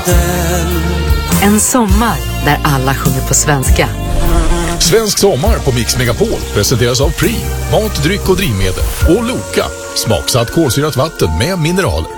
hotell. En sommar där alla sjunger på svenska. Svensk sommar på Mix Megapol presenteras av Pri, mat, dryck och drivmedel. Och Loka, smaksatt kolsyrat vatten med mineraler.